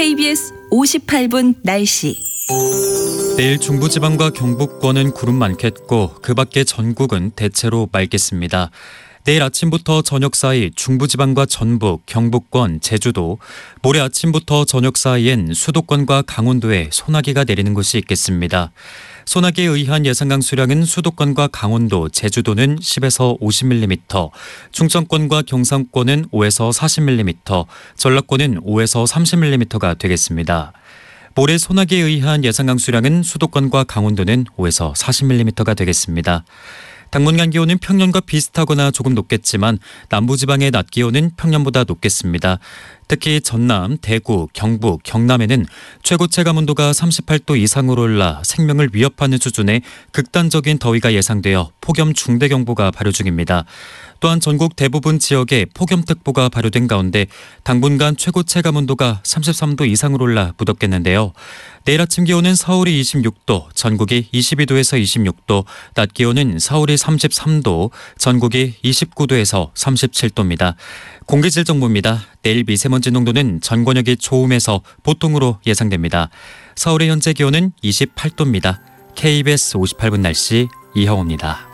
KBS 58분 날씨. 내일 중부지방과 경북권은 구름 많겠고 그 밖에 전국은 대체로 맑겠습니다. 내일 아침부터 저녁 사이 중부지방과 전북, 경북권, 제주도, 모레 아침부터 저녁 사이엔 수도권과 강원도에 소나기가 내리는 곳이 있겠습니다. 소나기에 의한 예상 강수량은 수도권과 강원도, 제주도는 10에서 50mm, 충청권과 경상권은 5에서 40mm, 전라권은 5에서 30mm가 되겠습니다. 모레 소나기에 의한 예상 강수량은 수도권과 강원도는 5에서 40mm가 되겠습니다. 당분간 기온은 평년과 비슷하거나 조금 높겠지만 남부지방의 낮 기온은 평년보다 높겠습니다. 특히 전남, 대구, 경북, 경남에는 최고 체감 온도가 38도 이상으로 올라 생명을 위협하는 수준의 극단적인 더위가 예상되어 폭염 중대경보가 발효 중입니다. 또한 전국 대부분 지역에 폭염특보가 발효된 가운데 당분간 최고 체감 온도가 33도 이상으로 올라 무덥겠는데요. 내일 아침 기온은 서울이 26도, 전국이 22도에서 26도, 낮 기온은 서울이 33도, 전국이 29도에서 37도입니다. 공기질 정보입니다. 내일 미세먼지 농도는 전 권역이 좋음에서 보통으로 예상됩니다. 서울의 현재 기온은 28도입니다. KBS 58분 날씨 이형호입니다.